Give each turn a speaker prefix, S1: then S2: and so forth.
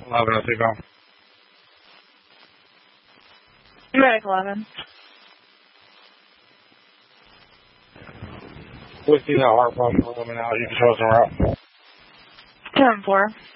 S1: 11, I think I'm.
S2: Medic 11.
S1: Whiskey, that heart pressure woman out. You can show us around.
S2: 10-4.